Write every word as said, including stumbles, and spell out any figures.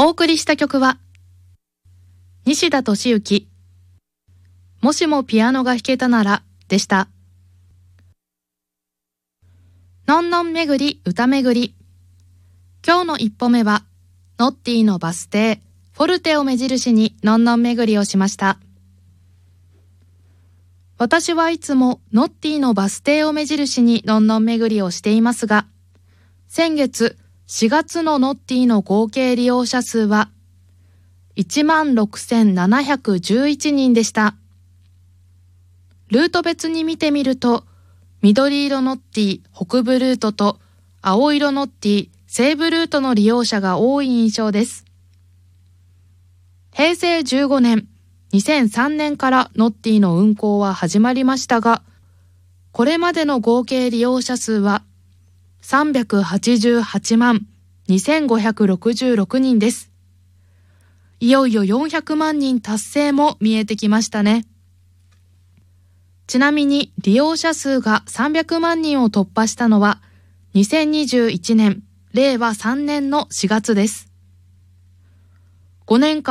お送りした曲は西田敏行、もしもピアノが弾けたならでした。のんのんめぐり歌めぐり。今日の一歩目はノッティのバス停フォルテを目印にのんのんめぐりをしました。私はいつもノッティのバス停を目印にのんのんめぐりをしていますが、先月しがつのノッティの合計利用者数はいちまんろくせんななひゃくじゅういちにんでした。ルート別に見てみると、緑色ノッティ北部ルートと青色ノッティ西部ルートの利用者が多い印象です。へいせいじゅうごねん、にせんさんねんからノッティの運行は始まりましたが、これまでの合計利用者数はさんびゃくはちじゅうはちまんにせんごひゃくろくじゅうろくにんです。いよいよよんひゃくまんにん達成も見えてきましたね。ちなみに利用者数がさんびゃくまんにんを突破したのはにせんにじゅういちねん、れいわさんねんのしがつです。ごねんかん